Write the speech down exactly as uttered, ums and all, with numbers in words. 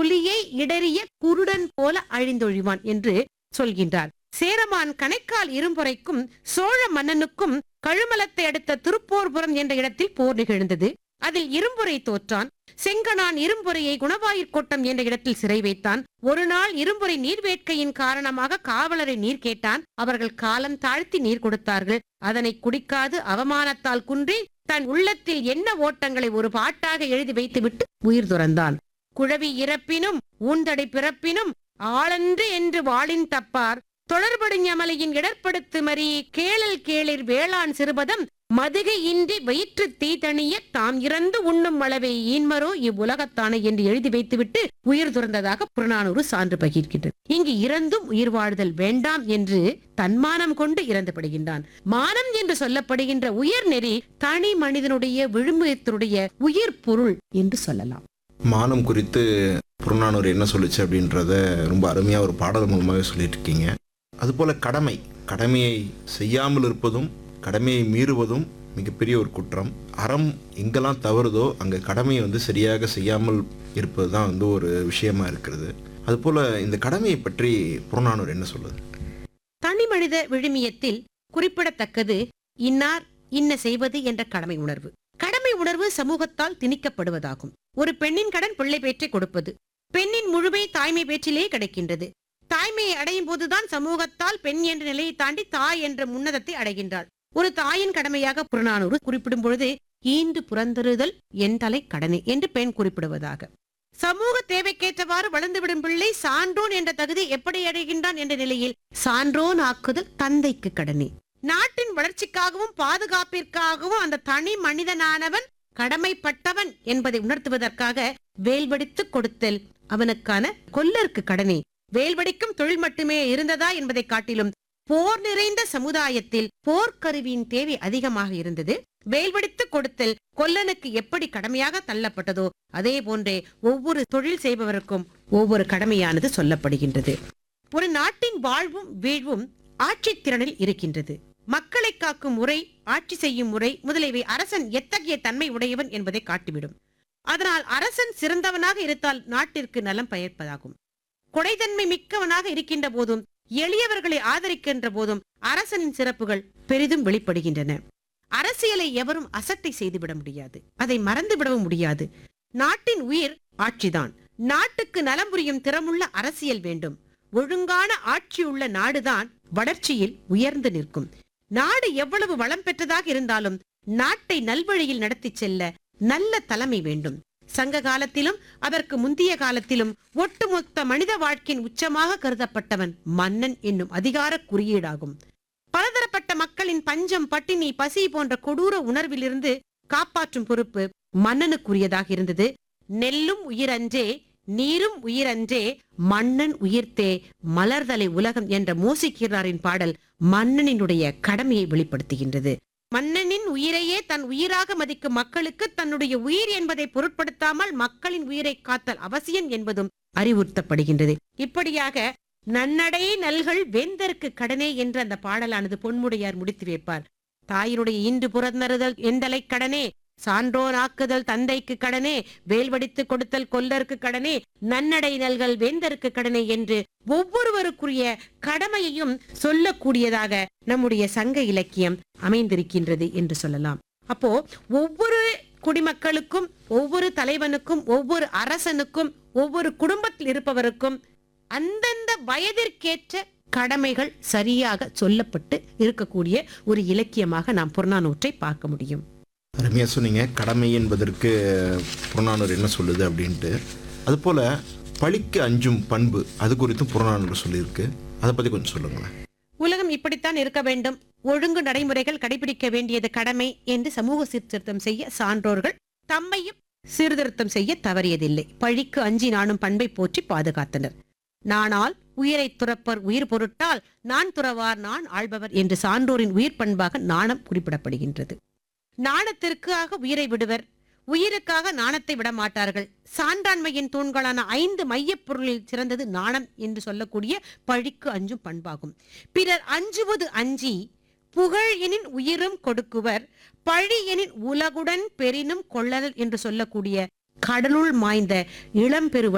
புலியை இடறிய குருடன் போல அழிந்தொழிவான் என்று சொல்கின்றார். சேரமான் கணைக்கால் இரும்பொறைக்கும் சோழ மன்னனுக்கும் கழுமலத்தை அடுத்த திருப்போர்புரம் என்ற இடத்தில் போர் நிகழ்ந்தது. அதில் இரும்பொறை தோற்றான். செங்கணான் இரும்பொறையை குணவாயிற்கோட்டம் என்ற இடத்தில் சிறை வைத்தான். ஒரு நாள் இரும்பொறை நீர் வேட்கையின் காரணமாக காவலரை நீர் கேட்டான். அவர்கள் காலம் தாழ்த்தி நீர் கொடுத்தார்கள். அதனை குடிக்காது அவமானத்தால் குன்றி தன் உள்ளத்தில் என்ன ஓட்டங்களை ஒரு பாட்டாக எழுதி வைத்துவிட்டு உயிர் துறந்தான். குழவி இறப்பினும் ஊந்தடை பிறப்பினும் ஆளன்று என்று வாளின் தப்பார் தொடர்படுஞமலையின் இடர்படுத்து மறி கேளல் கேளிர் வேளாண் சிறுபதம் மதுகை இன்றி வயிற்று தீ தணிய தாம் இறந்து உண்ணும் அளவை ஈன்மரோ இவ்வுலகத்தானே என்று எழுதி வைத்துவிட்டு உயிர் துறந்ததாக புறநானூறு சான்று பகிர்கின்றது. இங்கு இறந்தும் உயிர் வாழ்தல் வேண்டாம் என்று தன்மானம் கொண்டு இறந்துபடுகின்றான். மானம் என்று சொல்லப்படுகின்ற உயர் நெறி தனி மனிதனுடைய விழுமியத்தினுடைய உயிர் பொருள் என்று சொல்லலாம். மானம் குறித்து புறநானூறு என்ன சொல்லுச்சு அப்படின்றத ரொம்ப அருமையா ஒரு பாடல் மூலமாகவே சொல்லிட்டு இருக்கீங்க. அதுபோல கடமை கடமையை செய்யாமல் இருப்பதும் கடமையை மீறுவதும் மிகப்பெரிய ஒரு குற்றம். அறம் எங்கெல்லாம் தவறுதோ அங்கே கடமையை வந்து சரியாக செய்யாமல் இருப்பது தான் வந்து ஒரு விஷயமா இருக்கிறது. அதுபோல இந்த கடமையை பற்றி புறநானூறு என்ன சொல்லுது? தனி மனித விழுமியத்தில் குறிப்பிடத்தக்கது இன்னார் இன்ன செய்வது என்ற கடமை உணர்வு. கடமை உணர்வு சமூகத்தால் திணிக்கப்படுவதாகும். ஒரு பெண்ணின் கடன் பிள்ளை பேற்றை கொடுப்பது. பெண்ணின் முழுமை தாய்மை பேற்றிலே கிடைக்கின்றது. தாய்மையை அடையும் போதுதான் சமூகத்தால் பெண் என்ற நிலையை தாண்டி தாய் என்ற உன்னதத்தை அடைகின்றாள். ஒரு தாயின் கடமையாக புறநானூறு குறிப்பிடும் பொழுது ஈண்டு புறந்தருதல் என் தலை கடனை என்று பெண் குறிப்பிடுவதாக. சமூக தேவைக்கேற்றவாறு வளர்ந்துவிடும் பிள்ளை சான்றோன் என்ற தகுதி எப்படி அடைகின்றான் என்ற நிலையில் சான்றோன் ஆக்குதல் தந்தைக்கு கடனே. நாட்டின் வளர்ச்சிக்காகவும் பாதுகாப்பிற்காகவும் அந்த தனி மனிதனானவன் கடமைப்பட்டவன் என்பதை உணர்த்துவதற்காக வேல்வடித்து கொடுத்தல் அவனுக்கான கொல்லருக்கு கடனே. வேல்வடிக்கும் தொழில் மட்டுமே இருந்ததா என்பதை காட்டிலும் போர் நிறைந்த சமுதாயத்தில் போர்க்கருவியின் தேவை அதிகமாக இருந்தது. வேல்வடித்து கொடுத்தல் கொல்லனுக்கு எப்படி கடமையாக தள்ளப்பட்டதோ அதே போன்றே ஒவ்வொரு தொழில் செய்பவருக்கும் ஒவ்வொரு கடமையானது சொல்லப்படுகின்றது. ஒரு நாட்டின் வாழ்வும் வீழ்வும் ஆட்சி திறனில் இருக்கின்றது. மக்களை காக்கும் முறை, ஆட்சி செய்யும் முறை முதலியவை அரசன் எத்தகைய தன்மை உடையவன் என்பதை காட்டிவிடும். அதனால் அரசன் சிறந்தவனாக இருந்தால் நாட்டிற்கு நலம் பயப்பதாகும். கொடைத்தன்மை மிக்கவனாக இருக்கின்ற போதும் எளியவர்களை ஆதரிக்கின்ற போதும் அரசனின் சிறப்புகள் பெரிதும் வெளிப்படுகின்றன. அரசியலை எவரும் அசட்டை செய்துவிட முடியாது, அதை மறந்து விடவும் முடியாது. நாட்டின் உயிர் ஆட்சிதான். நாட்டுக்கு நலம் புரியும் திறமுள்ள அரசியல் வேண்டும். ஒழுங்கான ஆட்சியுள்ள நாடுதான் வளர்ச்சியில் உயர்ந்து நிற்கும். நாடு எவ்வளவு வளம் பெற்றதாக இருந்தாலும் நாட்டை நல்வழியில் நடத்தி செல்ல நல்ல தலைமை வேண்டும். சங்க காலத்திலும் அதற்கு முந்தைய காலத்திலும் ஒட்டுமொத்த மனித வாழ்க்கையின் உச்சமாக கருதப்பட்டவன் மன்னன் என்னும் அதிகார குறியீடாகும். பலதரப்பட்ட மக்களின் பஞ்சம், பட்டினி, பசி போன்ற கொடூர உணர்விலிருந்து காப்பாற்றும் பொறுப்பு மன்னனுக்குரியதாக இருந்தது. நெல்லும் உயிரன்றே, நீரும் உயிரன்றே, மன்னன் உயிர்த்தே மலர்தலை உலகம் என்ற மோசிக்கிறாரின் பாடல் மன்னனினுடைய கடமையை வெளிப்படுத்துகின்றது. மன்னனின் உயிரையே தன் உயிராக மதிக்கும் மக்களுக்கு தன்னுடைய உயிர் என்பதை பொருட்படுத்தாமல் மக்களின் உயிரை காத்தல் அவசியம் என்பதும் அறிவுறுத்தப்படுகின்றது. இப்படியாக நன்னடை நல்கள் வேந்தருக்கு கடனே என்று அந்த பாடலானது பொன்முடையார் முடித்து வைப்பார். தாயினுடைய ஈண்டு புறந்தறுதல் எந்தலை கடனே, சான்றோனாக்குதல் தந்தைக்கு கடனே, வேல்வடித்து கொடுத்தல் கொல்லருக்கு கடனே, நன்னடை நல்கள் வேந்தருக்கு கடனே என்று ஒவ்வொருவருக்குரிய கடமையையும் சொல்லக்கூடியதாக நம்முடைய சங்க இலக்கியம் அமைந்திருக்கின்றது என்று சொல்லலாம். அப்போ ஒவ்வொரு குடிமக்களுக்கும், ஒவ்வொரு தலைவனுக்கும், ஒவ்வொரு அரசனுக்கும், ஒவ்வொரு குடும்பத்தில் இருப்பவருக்கும் அந்தந்த வயதிற்கேற்ற கடமைகள் சரியாக சொல்லப்பட்டு இருக்கக்கூடிய ஒரு இலக்கியமாக நாம் புறநானூற்றை பார்க்க முடியும். அருமையா சொன்னீங்க கடமை என்பதற்கு புறநானூறு என்ன சொல்லுது அப்படின்ட்டு. அதுபோல பழிக்கு அஞ்சும் பண்பு அது குறித்தும் புறநானூறு சொல்லியிருக்கு. அதை பத்தி கொஞ்சம் சொல்லுங்களேன். உலகம் இப்படித்தான் இருக்க வேண்டும், ஒழுங்கு நடைமுறைகள் கடைபிடிக்க வேண்டியது கடமை என்று சமூக சீர்திருத்தம் செய்ய சான்றோர்கள் தம்மையும் சீர்திருத்தம் செய்ய தவறியதில்லை. பழிக்கு அஞ்சி நானும் பண்பை போற்றி பாதுகாத்தனர். நானால் உயிரை துறப்பர் உயிர் பொருட்டால் நான் துறவார் நான் ஆள்பவர் என்று சான்றோரின் உயிர் பண்பாக நாணம் குறிப்பிடப்படுகின்றது. நாணத்திற்காக உயிரை விடுவர், உயிருக்காக நாணத்தை விட மாட்டார்கள். சான்றாண்மையின் தூண்களான ஐந்து மையப் பொருளில் சிறந்தது நாணம் என்று சொல்லக்கூடிய பழிக்கு அஞ்சும் பண்பாகும். பிறர் அஞ்சுவது அஞ்சி புகழ் எனின் உயிரும் கொடுக்குவர், பழி எனின் உலகுடன் பெரினும் கொள்ளல் என்று சொல்லக்கூடிய கடலுள் மாய்ந்த இளம்பெரு